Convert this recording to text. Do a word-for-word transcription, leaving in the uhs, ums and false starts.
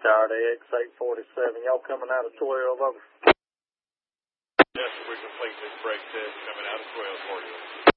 Tower to X eight forty-seven. Y'all coming out of twelve, over. Yes, we complete this break test coming out of twelve for you.